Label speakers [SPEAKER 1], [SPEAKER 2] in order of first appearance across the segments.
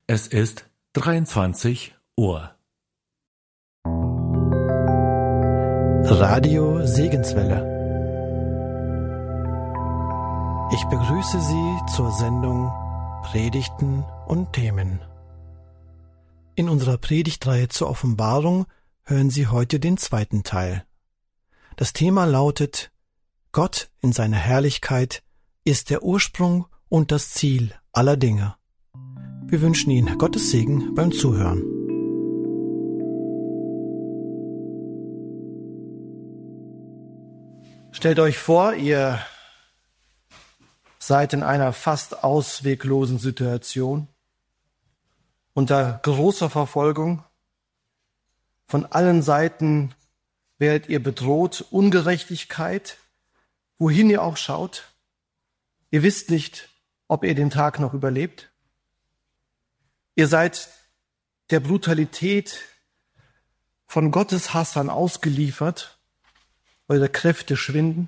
[SPEAKER 1] Es ist 23 Uhr.
[SPEAKER 2] Radio Segenswelle. Ich begrüße Sie zur Sendung Predigten und Themen. In unserer Predigtreihe zur Offenbarung hören Sie heute den zweiten Teil. Das Thema lautet: Gott in seiner Herrlichkeit ist der Ursprung und das Ziel aller Dinge. Wir wünschen Ihnen Gottes Segen beim Zuhören. Stellt euch vor, ihr seid in einer fast ausweglosen Situation, unter großer Verfolgung. Von allen Seiten werdet ihr bedroht, Ungerechtigkeit, wohin ihr auch schaut. Ihr wisst nicht, ob ihr den Tag noch überlebt. Ihr seid der Brutalität von Gottes Hassern ausgeliefert, eure Kräfte schwinden.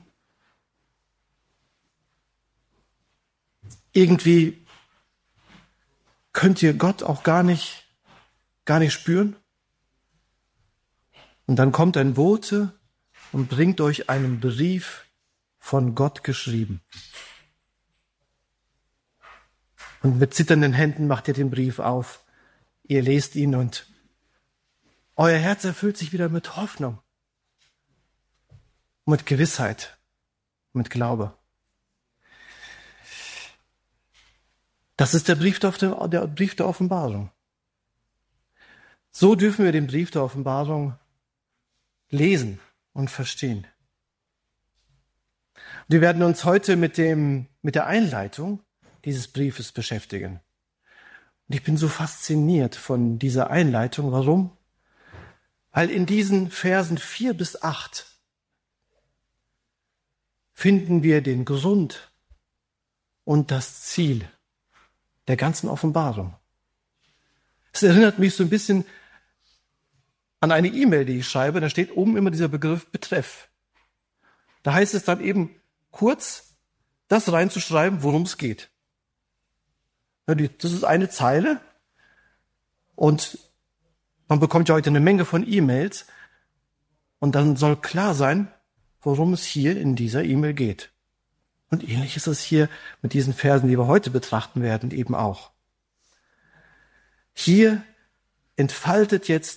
[SPEAKER 2] Irgendwie könnt ihr Gott auch gar nicht spüren. Und dann kommt ein Bote und bringt euch einen Brief von Gott geschrieben. Und mit zitternden Händen macht ihr den Brief auf. Ihr lest ihn und euer Herz erfüllt sich wieder mit Hoffnung, mit Gewissheit, mit Glaube. Das ist der Brief der Offenbarung. So dürfen wir den Brief der Offenbarung lesen und verstehen. Wir werden uns heute mit der Einleitung dieses Briefes beschäftigen. Und ich bin so fasziniert von dieser Einleitung. Warum? Weil in diesen Versen 4 bis 8 finden wir den Grund und das Ziel der ganzen Offenbarung. Es erinnert mich so ein bisschen an eine E-Mail, die ich schreibe. Da steht oben immer dieser Begriff Betreff. Da heißt es dann eben kurz, das reinzuschreiben, worum es geht. Das ist eine Zeile und man bekommt ja heute eine Menge von E-Mails und dann soll klar sein, worum es hier in dieser E-Mail geht. Und ähnlich ist es hier mit diesen Versen, die wir heute betrachten werden, eben auch. Hier entfaltet jetzt